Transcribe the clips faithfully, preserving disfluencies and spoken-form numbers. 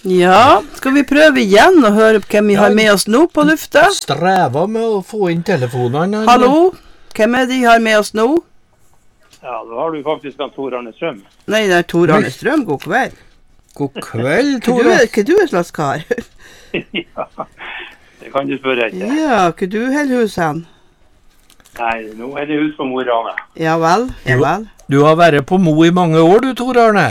Ja, skal vi prøve igjen og høre hvem vi har med oss nå på lufta? Strever med å få inn telefonene. Hallo, hvem er de har med oss nå? Ja, da har du faktisk han Tor Arne Strøm. Nei, det er Tor Arne Strøm, god kveld. God kveld, Tor. Hva er, hva du er slags kar? Ja, det kan du spørre ikke. Ja, hva du holder hus hen? Nei, nå er det hus på Mo i Rana. Ja vel, ja vel. Du, du har vært på Mo i mange år, du, Tor Arne.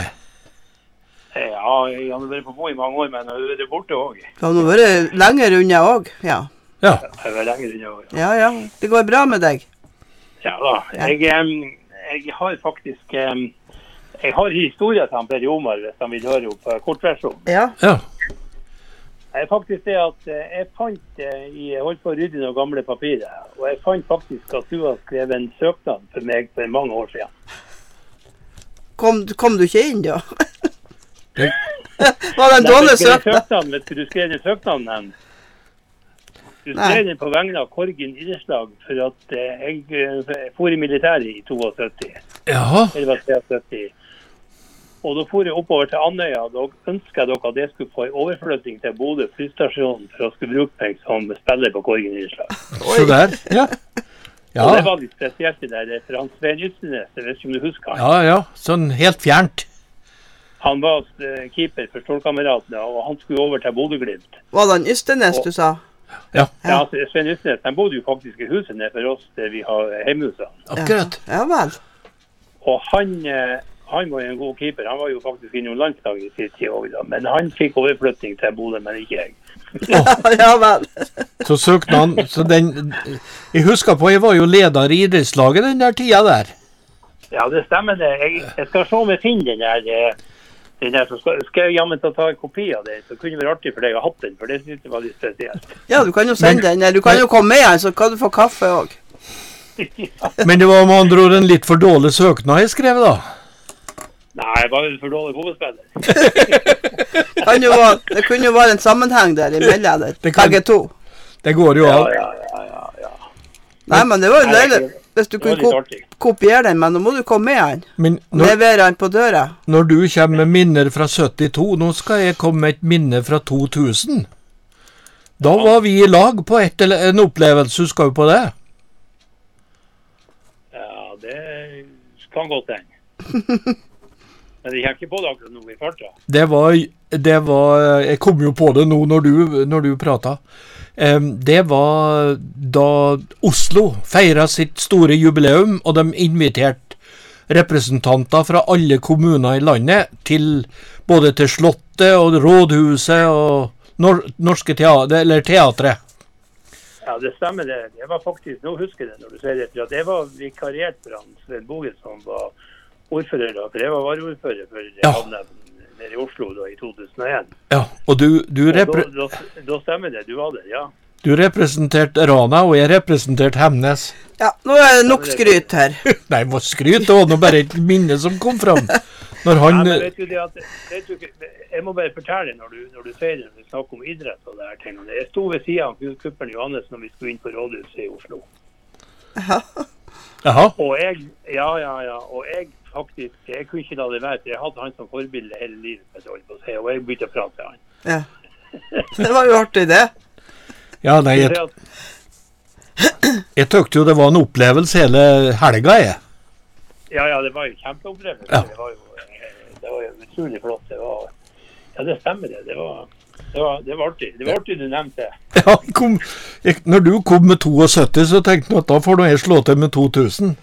Ja, jeg har vært på Mo i mange år, men jeg har vært borte også. Du har nå vært lenger unna også, ja. Ja. Jeg har vært lenger unna også, ja. Ja, ja, det går bra med deg. Ja da, jeg, jeg har faktisk, jeg har historier til han Per Omar, hvis han vil høre opp kortversjon. Ja. Ja. Jeg faktisk det at jeg fant, jeg holdt på å rydde noen gamle papirer, og jeg fant faktisk at du har skrevet en søknad for meg for mange år siden. Kom, kom du ikke inn da? Var det en dårlig søknad? Vet du, du skrev den søknaden hen. Du skrev den på vegne av Korgen idrettslag for at jeg, jeg for i militæret i syttito. Jaha. Eller var sytti. Og da for jeg oppover til Andøya, og da ønsket dere at jeg skulle få en overflytting til Bodø flystasjon for å skulle bruke meg som spiller på Korgen idrettslag. Så der, ja. Ja. Og det var litt spesielt det der, for han Svein Ystenes, jeg vet ikke om du husker han. Ja, ja, sånn helt fjernt. Han var uh, keeper for Stålkameratene, og han skulle over til Bodø-Glimt. Var det han Ystenes du sa? Ja. Ja, altså, Svein Ystenes, han bodde jo faktisk i huset nede for oss, der vi har hjemhuset. Akkurat. Ja, ja vel. Og han... Uh, Han var jo en god keeper. Han var jo faktisk innom landslaget i sitt tid også, men han fikk overflytting til Bodø, men ikke jeg. Ja vel. Så søkte han, så den, jeg husker på, jeg var jo leder i idrettslaget den der tida der. Ja, det stemmer det. Jeg, jeg skal se om jeg finner den der, den der, så skal, skal jeg jammen ta, ta en kopi av det, så kunne det være artig for deg å ha hatt den, for det synes jeg var litt spesielt. Ja, du kan jo sende den, du kan jo komme med den, så kan du få kaffe også. Ja. Men det var med andre ord en litt for dårlig søknad jeg skrev da. Nei, jeg var jo for dårlig fotballspiller. Det kunne jo være en sammenheng der imellom der, begge to. Det går jo ja, alt. Ja, ja, ja, ja. Nei, men det var jo løylig hvis du kunne kop kopiere den, men nå må du komme med den. Men når, levere den på døra. Når du kommer med minner fra syttito, nå skal jeg komme med et minne fra to tusen. Da ja. Var vi i lag på et, eller en opplevelse, husker du på det? Ja, det kan godt hende. Men jeg har ikke på det akkurat nå i farta. Det var, det var, jeg kom jo på det nå når du, når du pratet. Um, det var da Oslo feiret sitt store jubileum, og de inviterte representanter fra alle kommuner i landet, til, både til Slottet og Rådhuset og nor norske teater, eller teatret. Ja, det stemmer det. Det var faktisk, nå husker jeg det når du sier det, for at det var vikariert for han Sven Bogen som var ordfører da, for jeg var vareordfører for ja. Havnevnen nede i Oslo da, i to tusen og en. Ja, og du... du og da, da, da stemmer det, du var der, ja. Du representerte Rana, og jeg representerte Hemnes. Ja, nå er det nok skryt her. Nei, hva skryt, det var nå bare et minne som kom fram. Når han... Nei, men vet du det at, vet du, jeg må bare fortelle når du, når du sier det, når vi snakker om idrett og det her tingene. Jeg sto ved siden av kupperen Johannes når vi skulle inn på rådhuset i Oslo. Ja. Jaha. Og jeg, ja, ja, ja, og jeg faktisk, jeg kunne ikke la det være, for jeg hadde han som forbilde hele livet, og jeg begynte å prate til han. Ja, det var jo artig det. Ja, nei, jeg, jeg tøkte jo det var en opplevelse hele helga, jeg. Ja, ja, det var jo kjempeopplevelse. Ja. Det var jo, det var jo utrolig flott. Det var, ja, det stemmer det. Det var, det var, det var artig. Det var artig du nevnte det. Ja, kom, jeg, når du kom med syttito, så tenkte jeg at da får jeg slå til med to tusen.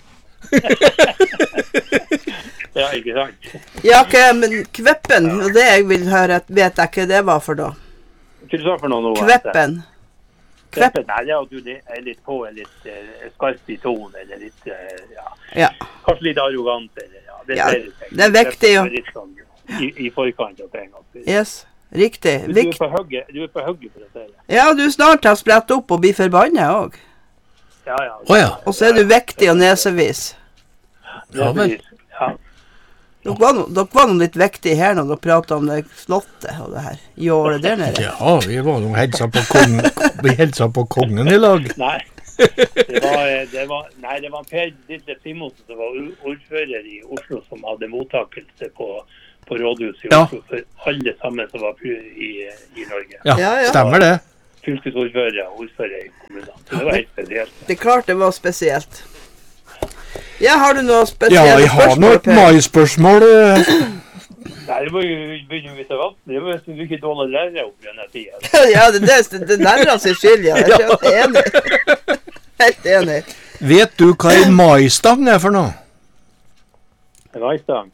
Ja, ikke sant. Ja, okay, men Kveppen, og det jeg vil høre, vet jeg ikke det var for da. Hva du sa for noe nå? Kveppen. Kveppen, nei, det er at du er litt på, er litt uh, skarp i ton, eller litt, uh, ja, ja. Kanskje litt arrogant, eller, ja, det, ja, det, det er viktig jo. Litt sånn, i, i forkant av penger. Yes, riktig. Du, du, er på hugge, du er på hugge for å si det. Ja, du snart har spredt opp og blir forbannet også. Ja, ja. Oh, ja. Og så er du viktig og nesevis. Ja, vel. Ja. Dere var, no, dere var noe litt viktig her når dere pratet om det slottet og det her. Jo, det der nede. Ja, vi var noen helsa på kongen, vi helsa på kongen i lag. Nei, det var, det var, nei, det var Per Ditlev Simonsen som var ordfører i Oslo som hadde mottakelse på, på rådhuset i Ja. Oslo for alle sammen som var i, i Norge. Ja, Ja, ja. stemmer det. Fylkesordfører og ordfører i kommunen. Så det var helt spesielt. Det er klart det var spesielt. Ja, har du noe Ja, spesielle jeg har nå spørsmål, et Per? mai-spørsmål. eh. Nei, det var jo begynner vi til vann. Det var jo så mye dårlig lærere opp i denne tiden. Ja, det, det, det nærmer seg skyld, ja. Jeg er enig. Helt enig. Vet du hva en maistang er for noe? En maistang.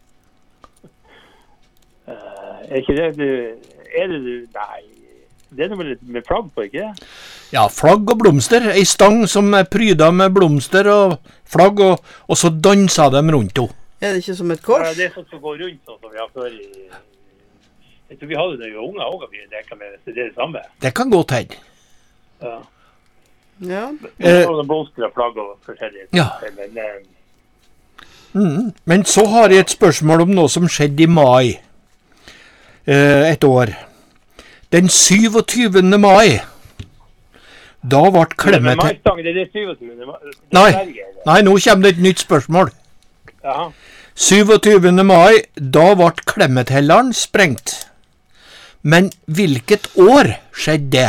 Uh, er ikke det du... Er det du... Nei. Det er noe med, med flagg på, ikke det? Ja, flagg og blomster. Ei stang som er pryda med blomster og flagg, og, og så dansa de rundt henne. Er det ikke som et Ja, kors? det er sånn som går rundt sånn som vi har før i... Jeg tror vi hadde det jo unge også, vi leker med, så det er det samme. Det kan godt hende. Ja. Ja. Det var noen blomster og flagg og forskjellige. Ja. Men eh, Mm. Men så har jeg et spørsmål om noe som skjedde i mai. Eh, et år. Den syvogtyvende mai. Da ble men Clemet... maistang, det er det syvogtyvende mai. Det er Nei. Sverige, eller? Nei, nå kommer det et nytt spørsmål. Jaha. syvogtyvende mai, da ble Clemet-helleren sprengt. Men hvilket år skjedde det?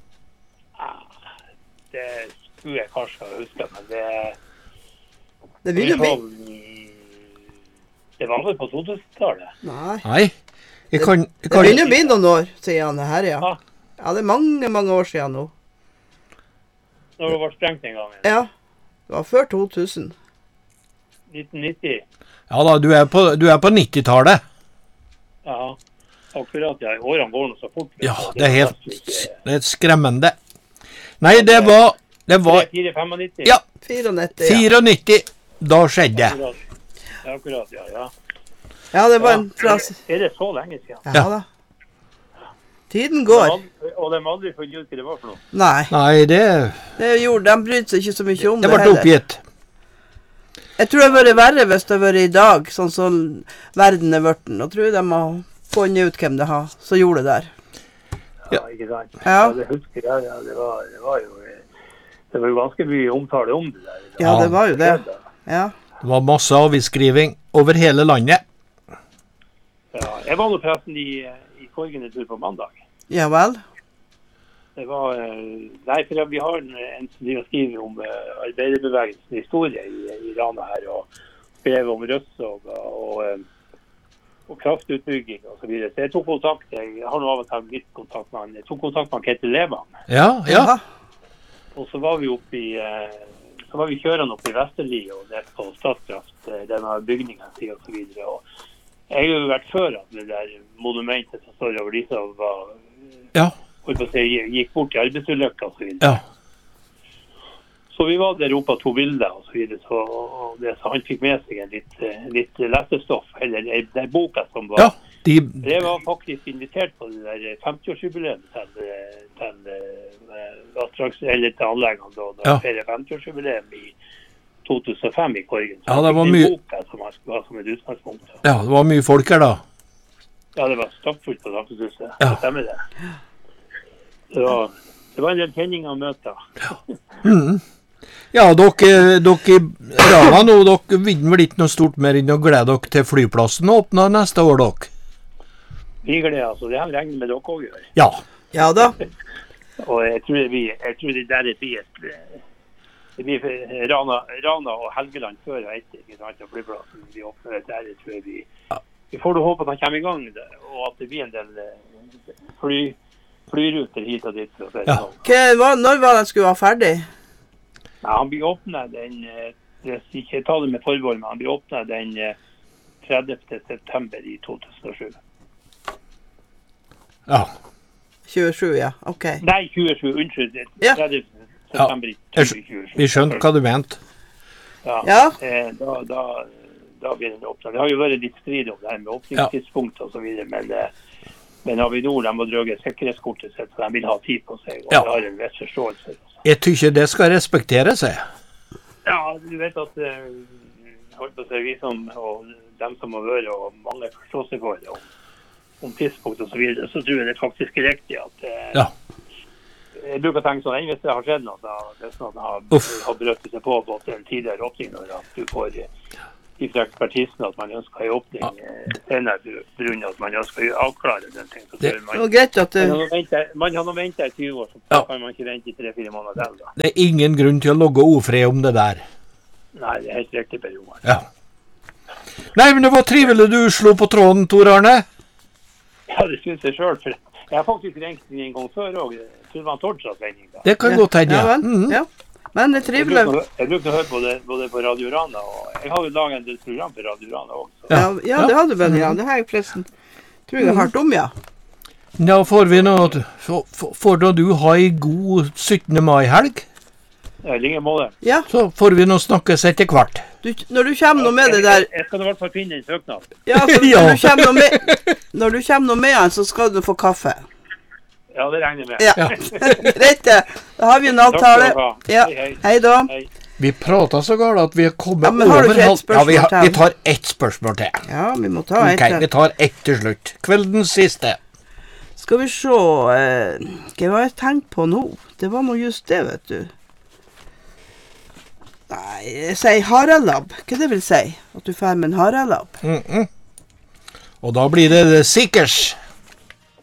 Det skulle jeg kanskje ha husket, men det... Det vil jo bli... Det var vel på to-tusentallet. Nei. Nei, jeg kan... Jeg Det kan begynner å bli noen år, sier han det her, ja. Ja. Ja, det er mange, mange år siden nå. Når det var sprengt en gang. Ja. Det var før to tusen. nitten nitti. ja da, du er på, du er på nittitallet. Ja. Akkurat, ja. Årene går nå så fort. Ja, det er helt det er skremmende. Nei, det var... Det var... fire femognitti. Ja, nittito, ja. nittito. Da skjedde det. Akkurat. Ja, akkurat, ja, ja. Ja, det var Ja. en plass. Er det så lenge siden? Ja Ja. da. Tiden går. Og de har aldri funnet ut hva det var for noe. Nei, Nei, det... det gjorde, de brydde seg ikke så mye om Det det ble heller. oppgitt. Jeg tror det har vært verre hvis det har vært i dag, sånn som verden er vært. Nå tror jeg de har funnet ut hvem det har, så gjorde det der. Ja, ikke sant? Ja. det husker jeg, ja, det var, det var jo... Det var jo ganske mye omtale om det der. Ja, det var jo det. Ja. Det var masse avisskriving over hele landet. Ja, jeg var nå pressen i, i Korgen en tur på mandag. Ja vel. Det var, eh, nei, for vi har en, en som driver og skriver om uh, arbeiderbevegelsens historie i, i Rana her, og skrev om rødsog og, og, eh, og kraftutbygging og så videre. Så jeg tok kontakt, jeg har nå av og til litt kontakt med han, jeg tok kontakt med han Ketil Levan. Ja, ja. Jaha. Og så var vi oppe i, eh, så var vi kjørende oppe i Vesterli og det på Statskraft, eh, denne bygningen sin og så videre. Og jeg har jo vært før at det der monumentet som står over de som var, Ja, holdt på å si, gikk bort i arbeidsulykker og så videre. ja. Så vi var der oppe og tog bilder og så videre, så, og det, så han fikk med seg en litt, eh, litt lesestoff, eller en- den boka som var... Ja, de... Jeg var faktisk invitert på det der femti-årsjubileet til, til, eh, attraks- eller til anleggene da, da Ja. feiret femti-årsjubileet i to tusen og fem i Korgen. Så Ja, det jeg fikk var den mye- boka som jeg skulle ha som et utgangspunkt. Ja, det var mye folk her da. Ja, det var stappfullt på Samfunnshuset. Ja. Det stemmer det. Det var, det var en del kjenninger og møter. Mm. Ja, dere, dere i Rana nå, dere vinner vel ikke noe stort mer enn å glede dere til flyplassen åpner neste år, dere? Vi gleder altså, det har regnet med dere også å gjøre. Ja, Ja da. Og jeg tror det, blir, jeg tror det der blir et... Det blir Rana, Rana og Helgeland før og etter, ikke sant, og flyplassen vi åpner det der, jeg tror jeg vi... Vi får da håpe at han kommer i gang, der, og at det blir en del eh, fly, flyruter hit og dit. For å si det Ja. sånn. Hva, var- når var den skulle være ferdig? Ja, han blir åpnet den, eh, jeg skal ikke ta det med forbehold, men han blir åpnet den eh, tredivte september i to tusen og sju. ja. tjuesju, ja. Ok. Nei, tjuesju, unnskyld. Ja. tredivte september i Jeg tjuesju. Vi skjønte hva du mente. Ja, Ja. eh, da, da, da blir den åpnet. Det har jo vært litt strid om det her med åpningstidspunkt og så videre, men, eh, men Avinor, de må drøge sikkerhetskortet sitt, for de vil ha tid på seg, og Ja. det har en viss forståelse. Jeg tykker det skal respektere seg. Ja, du vet at eh, holdt på å si, vi som, og dem som har vært, og mange forstår seg for det, om, om tidspunkt og så videre, så tror jeg det faktisk er riktig at eh, Ja. jeg bruker å tenke sånn, hvis det har skjedd noe, da det er sånn at har, Uff. har brøttet seg på på en tidligere åpning, når at du får, fra ekspertisen at man ønsker en åpning eh, senere på grunn av at man ønsker å avklare den ting. Så Det- tror Det man, var greit at man, det har nå ventet, man har nå ventet i tyve år, så Ja. kan man ikke vente i tre-fire måneder til. Da. Det er ingen grunn til å logge ofred om det der. Nei, det er helt riktig, Per Johan. Ja. Nei, men det var trivelig du slo på tråden, Tor Arne. Ja, det synes jeg selv. For jeg har faktisk ringt inn en gang før også. Jeg tror det var en torsdagssending da. Det kan godt hende, Ja, ja. vel. Mhm. Ja. Men det er Jeg trivelig. brukte, å- jeg brukte å høre på det både på Radio Rana, og jeg har jo laget en del program på Radio Rana også. Ja, Ja. ja, det hadde vel, ja. Det har jeg forresten. Tror jeg har hørt om, ja. Da får vi nå så f- Får da du ha ei god syttende mai-helg, Ja, i like måte. Ja, så får vi nå snakkes etter hvert. du, når du kommer noe med det der Jeg, jeg skal i hvert fall finne en søknad. Ja, så Ja. når du kommer noe med Når du kommer noe med han, så skal du få kaffe. Ja, det regner jeg med. Ja, Ja. greit det. Da har vi en Takk skal avtale. du ha. Ja, Hei, hei. hei da. Hei. Vi prata så galt at vi har kommet Ja, men har du over ikke et halv- Ja, vi, spørsmål har, til? vi tar ett spørsmål til. Ja, vi må ta et Ok, vi til. tar ett til slutt. Kveldens siste. Skal vi se eh, Hva var jeg tenkt på nå? Det var nå just det, vet du. Nei, jeg sier harelabb. Hva det vil si? At du får med en harelabb? Mm -mm. Og da blir det sikkers.